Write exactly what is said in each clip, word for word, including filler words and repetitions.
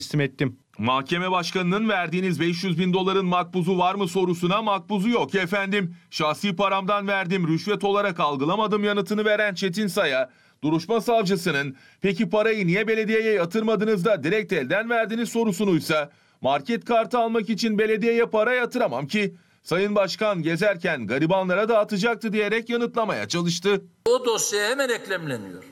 teslim ettim. Mahkeme başkanının verdiğiniz beş yüz bin doların makbuzu var mı sorusuna makbuzu yok efendim. Şahsi paramdan verdim, rüşvet olarak algılamadım yanıtını veren Çetin Say'a, duruşma savcısının peki parayı niye belediyeye yatırmadınız da direkt elden verdiniz sorusunuysa market kartı almak için belediyeye para yatıramam ki Sayın Başkan gezerken garibanlara dağıtacaktı diyerek yanıtlamaya çalıştı. O dosyaya hemen eklemleniyor.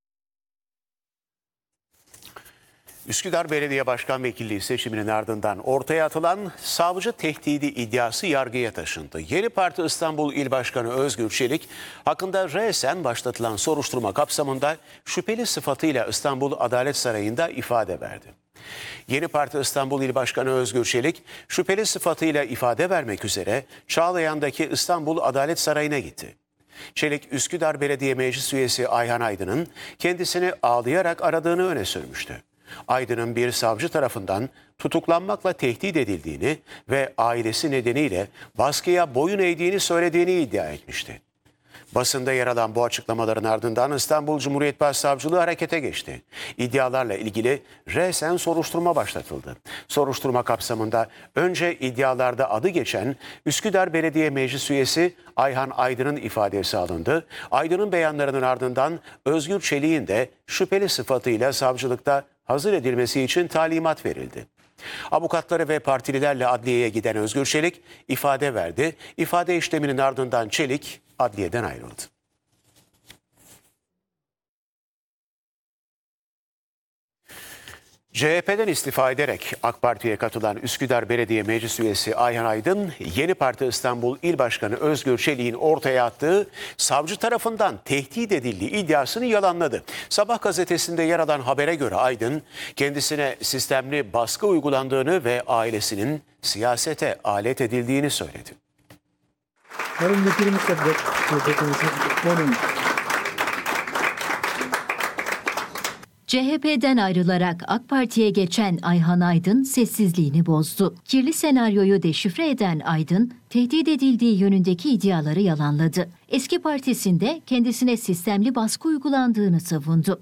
Üsküdar Belediye Başkan Vekilliği seçiminin ardından ortaya atılan savcı tehdidi iddiası yargıya taşındı. Yeni Parti İstanbul İl Başkanı Özgür Çelik hakkında resen başlatılan soruşturma kapsamında şüpheli sıfatıyla İstanbul Adalet Sarayı'nda ifade verdi. Yeni Parti İstanbul İl Başkanı Özgür Çelik şüpheli sıfatıyla ifade vermek üzere Çağlayan'daki İstanbul Adalet Sarayı'na gitti. Çelik, Üsküdar Belediye Meclis Üyesi Ayhan Aydın'ın kendisini ağlayarak aradığını öne sürmüştü. Aydın'ın bir savcı tarafından tutuklanmakla tehdit edildiğini ve ailesi nedeniyle baskıya boyun eğdiğini söylediğini iddia etmişti. Basında yer alan bu açıklamaların ardından İstanbul Cumhuriyet Başsavcılığı harekete geçti. İddialarla ilgili resen soruşturma başlatıldı. Soruşturma kapsamında önce iddialarda adı geçen Üsküdar Belediye Meclis Üyesi Ayhan Aydın'ın ifadesi alındı. Aydın'ın beyanlarının ardından Özgür Çelik'in de şüpheli sıfatıyla savcılıkta hazır edilmesi için talimat verildi. Avukatları ve partililerle adliyeye giden Özgür Çelik ifade verdi. İfade işleminin ardından Çelik adliyeden ayrıldı. C H P'den istifa ederek AK Parti'ye katılan Üsküdar Belediye Meclis Üyesi Ayhan Aydın, Yeni Parti İstanbul İl Başkanı Özgür Çelik'in ortaya attığı savcı tarafından tehdit edildiği iddiasını yalanladı. Sabah gazetesinde yer alan habere göre Aydın, kendisine sistemli baskı uygulandığını ve ailesinin siyasete alet edildiğini söyledi. C H P'den ayrılarak AK Parti'ye geçen Ayhan Aydın sessizliğini bozdu. Kirli senaryoyu deşifre eden Aydın, tehdit edildiği yönündeki iddiaları yalanladı. Eski partisinde kendisine sistemli baskı uygulandığını savundu.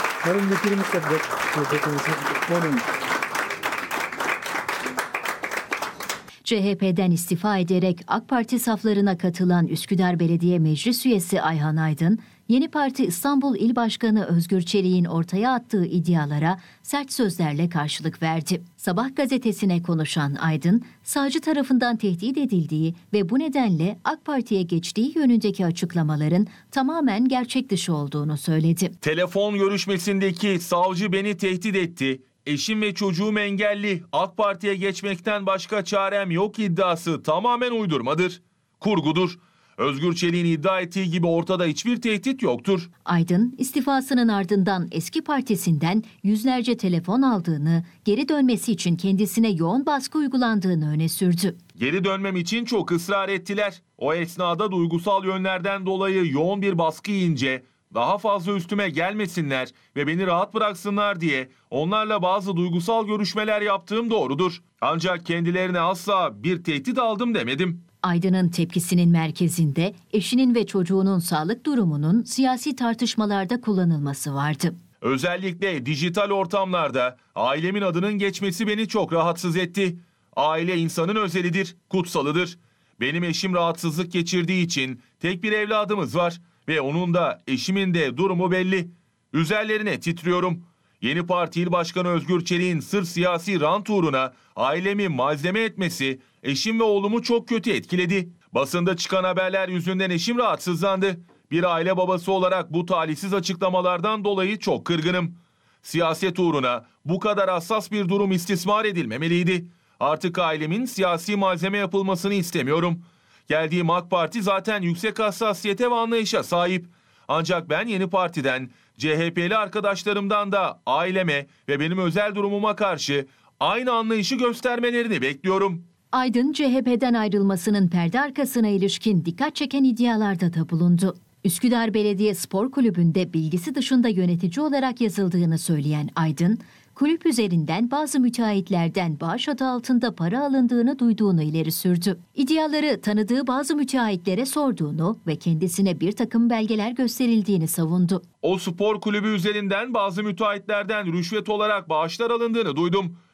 C H P'den istifa ederek AK Parti saflarına katılan Üsküdar Belediye Meclis Üyesi Ayhan Aydın, Yeni Parti İstanbul İl Başkanı Özgür Çelik'in ortaya attığı iddialara sert sözlerle karşılık verdi. Sabah gazetesine konuşan Aydın, savcı tarafından tehdit edildiği ve bu nedenle AK Parti'ye geçtiği yönündeki açıklamaların tamamen gerçek dışı olduğunu söyledi. Telefon görüşmesindeki savcı beni tehdit etti. Eşim ve çocuğum engelli. AK Parti'ye geçmekten başka çarem yok iddiası tamamen uydurmadır, kurgudur. Özgür Çelik'in iddia ettiği gibi ortada hiçbir tehdit yoktur. Aydın, istifasının ardından eski partisinden yüzlerce telefon aldığını, geri dönmesi için kendisine yoğun baskı uygulandığını öne sürdü. Geri dönmem için çok ısrar ettiler. O esnada duygusal yönlerden dolayı yoğun bir baskı yiyince daha fazla üstüme gelmesinler ve beni rahat bıraksınlar diye onlarla bazı duygusal görüşmeler yaptığım doğrudur. Ancak kendilerine asla bir tehdit aldım demedim. Aydın'ın tepkisinin merkezinde eşinin ve çocuğunun sağlık durumunun siyasi tartışmalarda kullanılması vardı. Özellikle dijital ortamlarda ailemin adının geçmesi beni çok rahatsız etti. Aile insanın özelidir, kutsalıdır. Benim eşim rahatsızlık geçirdiği için tek bir evladımız var ve onun da eşimin de durumu belli. Üzerlerine titriyorum. Yeni Parti İl Başkanı Özgür Çelik'in sırf siyasi rant uğruna ailemi malzeme etmesi eşim ve oğlumu çok kötü etkiledi. Basında çıkan haberler yüzünden eşim rahatsızlandı. Bir aile babası olarak bu talihsiz açıklamalardan dolayı çok kırgınım. Siyaset uğruna bu kadar hassas bir durum istismar edilmemeliydi. Artık ailemin siyasi malzeme yapılmasını istemiyorum. Geldiğim AK Parti zaten yüksek hassasiyete ve anlayışa sahip. Ancak ben Yeni Parti'den, C H P'li arkadaşlarımdan da aileme ve benim özel durumuma karşı aynı anlayışı göstermelerini bekliyorum. Aydın, C H P'den ayrılmasının perde arkasına ilişkin dikkat çeken iddialarda da bulundu. Üsküdar Belediye Spor Kulübü'nde bilgisi dışında yönetici olarak yazıldığını söyleyen Aydın, kulüp üzerinden bazı müteahhitlerden bağış adı altında para alındığını duyduğunu ileri sürdü. İddiaları tanıdığı bazı müteahhitlere sorduğunu ve kendisine bir takım belgeler gösterildiğini savundu. O spor kulübü üzerinden bazı müteahhitlerden rüşvet olarak bağışlar alındığını duydum.